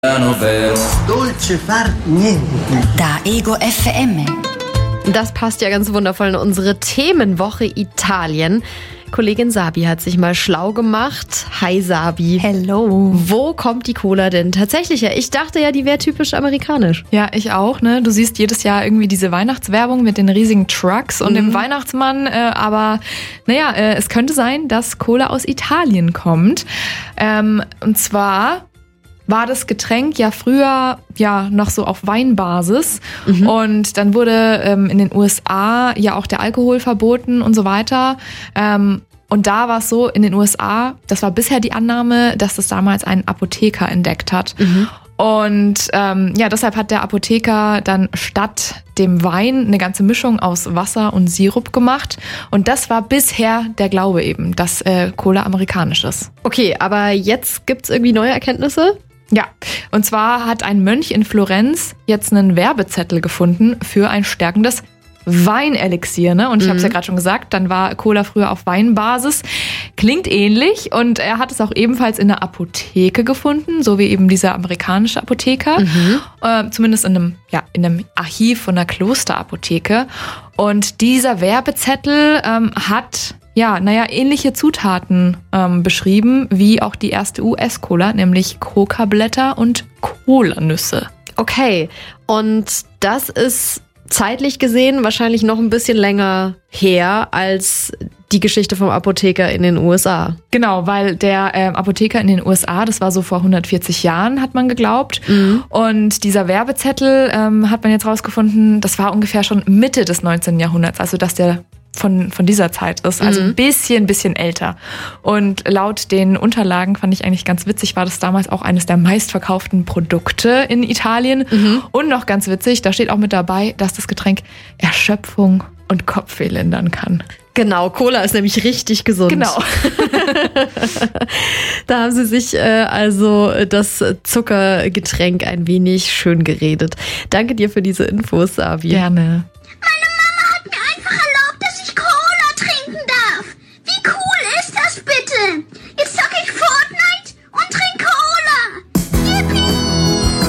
Dolce far niente. Da Ego FM. Das passt ja ganz wundervoll in unsere Themenwoche Italien. Kollegin Sabi hat sich mal schlau gemacht. Hi Sabi. Hello. Wo kommt die Cola denn tatsächlich her? Ich dachte ja, die wäre typisch amerikanisch. Ja, ich auch, ne? Du siehst jedes Jahr irgendwie diese Weihnachtswerbung mit den riesigen Trucks und dem Weihnachtsmann. Aber naja, es könnte sein, dass Cola aus Italien kommt. Und zwar war das Getränk ja früher noch so auf Weinbasis. Und dann wurde in den USA ja auch der Alkohol verboten und so weiter. Und da war es so, in den USA, das war bisher die Annahme, dass das damals ein Apotheker entdeckt hat. Und deshalb hat der Apotheker dann statt dem Wein eine ganze Mischung aus Wasser und Sirup gemacht. Und das war bisher der Glaube eben, dass Cola amerikanisch ist. Okay, aber jetzt gibt's irgendwie neue Erkenntnisse? Ja, und zwar hat ein Mönch in Florenz jetzt einen Werbezettel gefunden für ein stärkendes Weinelixier, ne? Und ich habe es ja gerade schon gesagt, dann war Cola früher auf Weinbasis. Klingt ähnlich und er hat es auch ebenfalls in der Apotheke gefunden, so wie eben dieser amerikanische Apotheker. Zumindest in einem Archiv von der Klosterapotheke. Und dieser Werbezettel hat ähnliche Zutaten beschrieben, wie auch die erste US-Cola, nämlich Kokablätter und Kolanüsse. Okay, und das ist zeitlich gesehen wahrscheinlich noch ein bisschen länger her als die Geschichte vom Apotheker in den USA. Genau, weil der Apotheker in den USA, das war so vor 140 Jahren, hat man geglaubt. Und dieser Werbezettel hat man jetzt rausgefunden, das war ungefähr schon Mitte des 19. Jahrhunderts, also dass der von dieser Zeit ist, also ein bisschen älter. Und laut den Unterlagen, fand ich eigentlich ganz witzig, war das damals auch eines der meistverkauften Produkte in Italien. Und noch ganz witzig, da steht auch mit dabei, dass das Getränk Erschöpfung und Kopfweh lindern kann. Genau, Cola ist nämlich richtig gesund. Genau. Da haben sie sich also das Zuckergetränk ein wenig schön geredet. Danke dir für diese Infos, Sabi. Gerne.